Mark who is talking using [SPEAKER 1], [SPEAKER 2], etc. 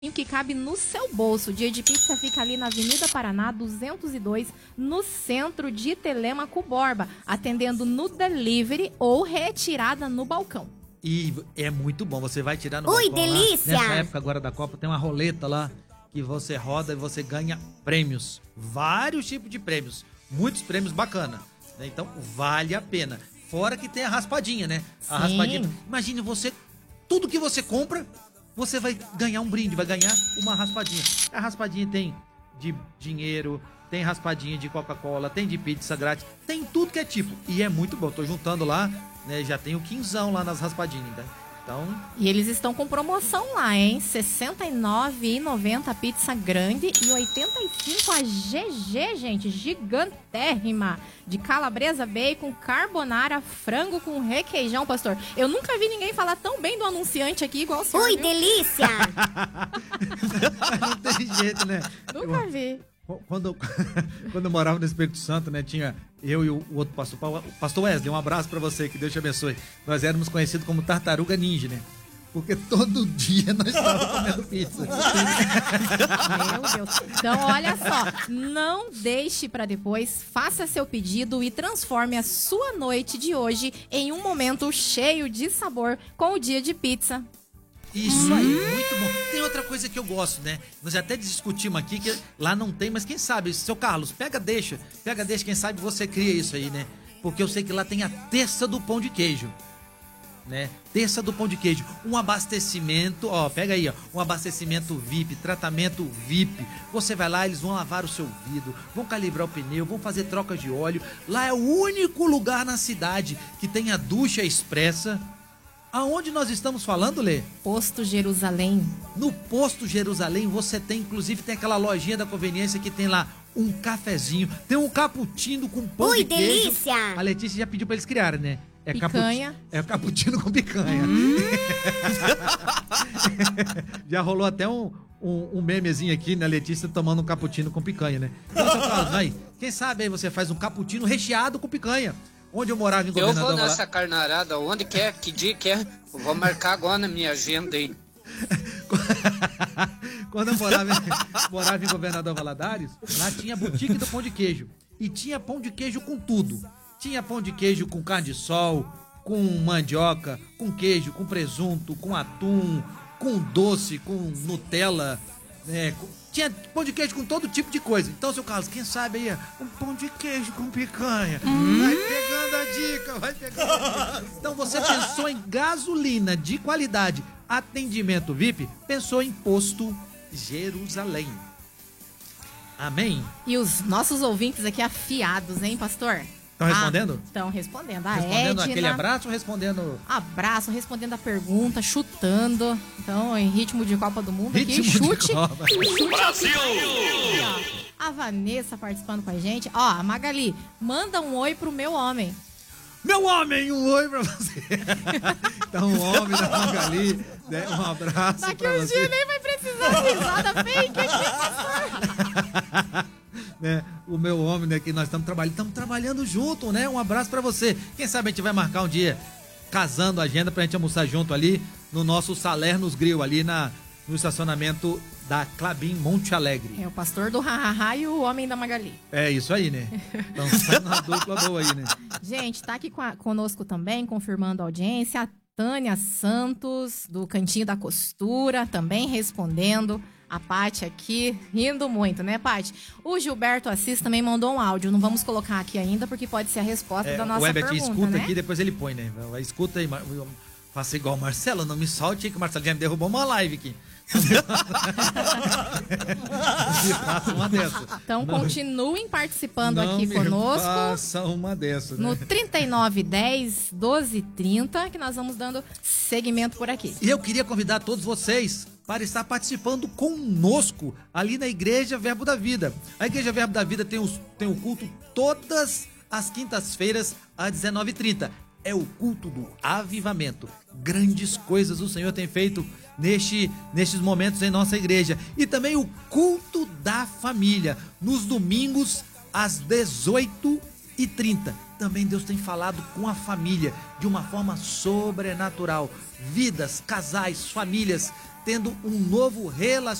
[SPEAKER 1] que cabe no seu bolso. O Dia de Pizza fica ali na Avenida Paraná 202, no centro de Telêmaco Borba, atendendo no delivery ou retirada no balcão.
[SPEAKER 2] E é muito bom, você vai tirar no
[SPEAKER 3] Ui,
[SPEAKER 2] balcão
[SPEAKER 3] delícia!
[SPEAKER 2] lá. Nessa época agora da Copa tem uma roleta lá que você roda e você ganha prêmios. Vários tipos de prêmios, muitos prêmios bacana, né? Então vale a pena. Fora que tem a raspadinha, né? A
[SPEAKER 1] Sim.
[SPEAKER 2] raspadinha. Imagine você, tudo que você compra, você vai ganhar um brinde, vai ganhar uma raspadinha. A raspadinha tem de dinheiro, tem raspadinha de Coca-Cola, tem de pizza grátis, tem tudo que é tipo. E é muito bom. Tô juntando lá, né? Já tem o quinzão lá nas raspadinhas, né? Então...
[SPEAKER 1] E eles estão com promoção lá, hein? R$ 69,90 a pizza grande e R$ 85 a GG, gente, gigantérrima. De calabresa, bacon, carbonara, frango com requeijão, pastor. Eu nunca vi ninguém falar tão bem do anunciante aqui igual o senhor.
[SPEAKER 3] Ui,
[SPEAKER 1] viu?
[SPEAKER 3] delícia!
[SPEAKER 2] Não tem jeito, né?
[SPEAKER 1] Nunca vi.
[SPEAKER 2] Quando eu morava no Espírito Santo, né, tinha eu e o outro pastor, o pastor Wesley, um abraço pra você, que Deus te abençoe. Nós éramos conhecidos como Tartaruga Ninja, né? Porque todo dia nós estávamos comendo pizza.
[SPEAKER 1] Meu Deus. Então, olha só, não deixe pra depois, faça seu pedido e transforme a sua noite de hoje em um momento cheio de sabor com o Dia de Pizza.
[SPEAKER 2] Isso aí, muito bom. Tem outra coisa que eu gosto, né? Nós até discutimos aqui que lá não tem, mas quem sabe, seu Carlos, pega, deixa, quem sabe você cria isso aí, né? Porque eu sei que lá tem a terça do pão de queijo, né? Terça do pão de queijo, um abastecimento, ó, pega aí, ó, um abastecimento VIP, tratamento VIP. Você vai lá, eles vão lavar o seu vidro, vão calibrar o pneu, vão fazer trocas de óleo. Lá é o único lugar na cidade que tem a ducha expressa. Aonde nós estamos falando, Lê?
[SPEAKER 1] Posto Jerusalém.
[SPEAKER 2] No Posto Jerusalém você tem, inclusive, tem aquela lojinha da conveniência que tem lá um cafezinho, tem um cappuccino com pão
[SPEAKER 3] Ui,
[SPEAKER 2] de queijo.
[SPEAKER 3] delícia!
[SPEAKER 2] A Letícia já pediu pra eles criarem, né? É
[SPEAKER 1] Picanha.
[SPEAKER 2] É cappuccino com picanha. Já rolou até um memezinho aqui, né? Letícia tomando um cappuccino com picanha, né? Então, seu Carlos, aí, quem sabe aí você faz um cappuccino recheado com picanha. Onde eu morava em Governador
[SPEAKER 4] Eu vou
[SPEAKER 2] Valadares.
[SPEAKER 4] nessa carnarada, onde quer, que dia que é, eu vou marcar agora na minha agenda aí.
[SPEAKER 2] Quando eu morava em Governador Valadares, lá tinha boutique do pão de queijo. E tinha pão de queijo com tudo. Tinha pão de queijo com carne de sol, com mandioca, com queijo, com presunto, com atum, com doce, com Nutella, né? Tinha pão de queijo com todo tipo de coisa. Então, seu Carlos, quem sabe aí, um pão de queijo com picanha. Vai pegando a dica, vai pegando a dica. Então, você pensou em gasolina de qualidade, atendimento VIP, pensou em Posto Jerusalém. Amém?
[SPEAKER 1] E os nossos ouvintes aqui afiados, hein, pastor?
[SPEAKER 2] Estão respondendo?
[SPEAKER 1] Estão respondendo. A
[SPEAKER 2] Respondendo
[SPEAKER 1] Edna,
[SPEAKER 2] aquele abraço ou respondendo...
[SPEAKER 1] Abraço, respondendo a pergunta, chutando. Então, em ritmo de Copa do Mundo aqui,
[SPEAKER 2] Ritmo de
[SPEAKER 1] chute.
[SPEAKER 2] Copa.
[SPEAKER 1] Chute.
[SPEAKER 5] Brasil!
[SPEAKER 1] A Vanessa participando com a gente. Ó, a Magali, manda um oi pro meu homem.
[SPEAKER 2] Meu homem, um oi pra você. Então, o homem da Magali, né? Um abraço
[SPEAKER 1] Daqui
[SPEAKER 2] pra
[SPEAKER 1] uns
[SPEAKER 2] você.
[SPEAKER 1] dias nem vai precisar de risada fake aqui, pastor.
[SPEAKER 2] Né, o meu homem, né, que nós estamos trabalhando junto, né? Um abraço pra você. Quem sabe a gente vai marcar um dia casando a agenda pra gente almoçar junto ali no nosso Salernos Grill, ali no estacionamento da Clabin Monte Alegre.
[SPEAKER 1] É o pastor do Hahaha e o homem da Magali.
[SPEAKER 2] É isso aí, né? Então saindo uma dupla boa aí, né?
[SPEAKER 1] Gente, tá aqui conosco também, confirmando a audiência, a Tânia Santos, do Cantinho da Costura, também respondendo. A Paty aqui, rindo muito, né, Paty? O Gilberto Assis também mandou um áudio. Não vamos colocar aqui ainda, porque pode ser a resposta da nossa
[SPEAKER 2] o Ebert
[SPEAKER 1] pergunta,
[SPEAKER 2] escuta
[SPEAKER 1] né?
[SPEAKER 2] aqui, depois ele põe, né? Escuta aí, faça igual o Marcelo, não me solte aí, que o Marcelo já me derrubou uma live aqui. Faça uma dessa.
[SPEAKER 1] Então, continuem participando
[SPEAKER 2] Não
[SPEAKER 1] aqui
[SPEAKER 2] me
[SPEAKER 1] conosco.
[SPEAKER 2] Faça uma dessa, né?
[SPEAKER 1] No 3910 1230, que nós vamos dando seguimento por aqui.
[SPEAKER 2] E eu queria convidar todos vocês para estar participando conosco ali na Igreja Verbo da Vida. A Igreja Verbo da Vida tem o culto todas as quintas-feiras às 19h30. É o culto do avivamento. Grandes coisas o Senhor tem feito nestes momentos em nossa igreja. E também o culto da família, nos domingos às 18h30. Também Deus tem falado com a família de uma forma sobrenatural. Vidas, casais, famílias tendo um novo